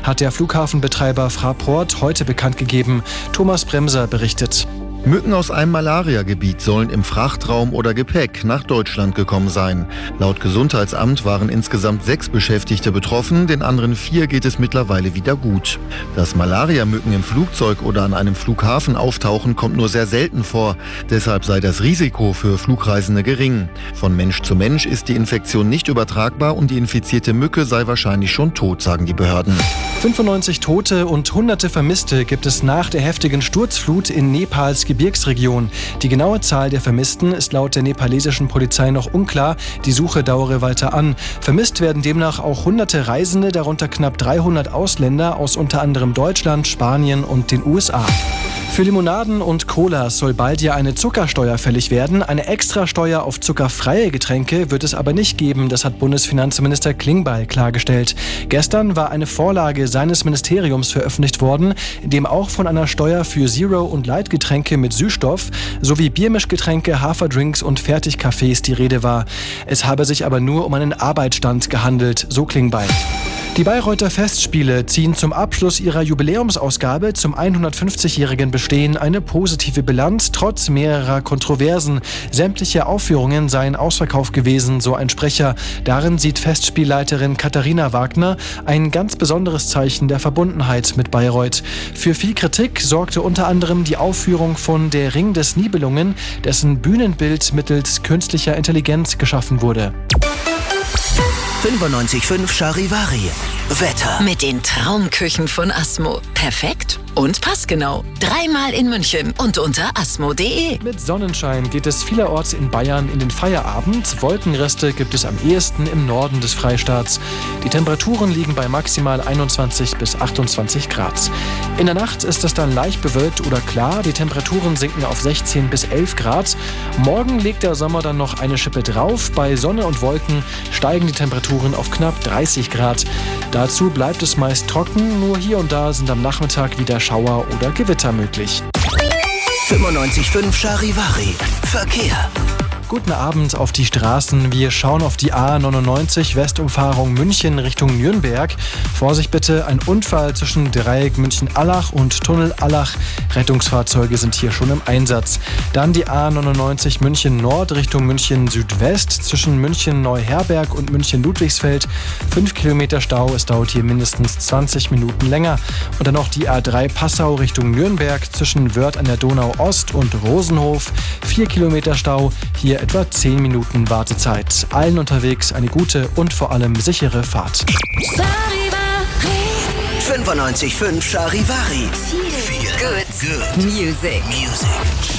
hat der Flughafenbetreiber Fraport heute bekannt gegeben. Thomas Bremser berichtet. Mücken aus einem Malariagebiet sollen im Frachtraum oder Gepäck nach Deutschland gekommen sein. Laut Gesundheitsamt waren insgesamt 6 Beschäftigte betroffen, den anderen 4 geht es mittlerweile wieder gut. Dass Malariamücken im Flugzeug oder an einem Flughafen auftauchen, kommt nur sehr selten vor. Deshalb sei das Risiko für Flugreisende gering. Von Mensch zu Mensch ist die Infektion nicht übertragbar und die infizierte Mücke sei wahrscheinlich schon tot, sagen die Behörden. 95 Tote und Hunderte Vermisste gibt es nach der heftigen Sturzflut in Nepals Gebirgsregion. Die genaue Zahl der Vermissten ist laut der nepalesischen Polizei noch unklar. Die Suche dauere weiter an. Vermisst werden demnach auch hunderte Reisende, darunter knapp 300 Ausländer aus unter anderem Deutschland, Spanien und den USA. Für Limonaden und Colas soll bald ja eine Zuckersteuer fällig werden. Eine Extrasteuer auf zuckerfreie Getränke wird es aber nicht geben. Das hat Bundesfinanzminister Klingbeil klargestellt. Gestern war eine Vorlage seines Ministeriums veröffentlicht worden, in dem auch von einer Steuer für Zero- und Light-Getränke mit Süßstoff sowie Biermischgetränke, Haferdrinks und Fertigkaffees die Rede war. Es habe sich aber nur um einen Arbeitsstand gehandelt, so Klingbeil. Die Bayreuther Festspiele ziehen zum Abschluss ihrer Jubiläumsausgabe zum 150-jährigen Bestehen eine positive Bilanz, trotz mehrerer Kontroversen. Sämtliche Aufführungen seien ausverkauft gewesen, so ein Sprecher. Darin sieht Festspielleiterin Katharina Wagner ein ganz besonderes Zeichen der Verbundenheit mit Bayreuth. Für viel Kritik sorgte unter anderem die Aufführung von Der Ring des Nibelungen, dessen Bühnenbild mittels künstlicher Intelligenz geschaffen wurde. 95.5 Charivari. Wetter. Mit den Traumküchen von Asmo. Perfekt und passgenau. 3-mal in München und unter asmo.de. Mit Sonnenschein geht es vielerorts in Bayern in den Feierabend. Wolkenreste gibt es am ehesten im Norden des Freistaats. Die Temperaturen liegen bei maximal 21 bis 28 Grad. In der Nacht ist es dann leicht bewölkt oder klar. Die Temperaturen sinken auf 16 bis 11 Grad. Morgen legt der Sommer dann noch eine Schippe drauf. Bei Sonne und Wolken steigen die Temperaturen auf knapp 30 Grad. Dazu bleibt es meist trocken. Nur hier und da sind am Nachmittag wieder Schauer oder Gewitter möglich. 95.5 Charivari. Verkehr. Guten Abend auf die Straßen. Wir schauen auf die A99 Westumfahrung München Richtung Nürnberg. Vorsicht bitte, ein Unfall zwischen Dreieck München-Allach und Tunnel Allach. Rettungsfahrzeuge sind hier schon im Einsatz. Dann die A99 München Nord Richtung München Südwest zwischen München Neuherberg und München Ludwigsfeld. 5 Kilometer Stau, es dauert hier mindestens 20 Minuten länger. Und dann noch die A3 Passau Richtung Nürnberg zwischen Wörth an der Donau Ost und Rosenhof. 4 Kilometer Stau, hier etwa 10 Minuten Wartezeit. Allen unterwegs eine gute und vor allem sichere Fahrt. 95.5 Charivari. Feel good music.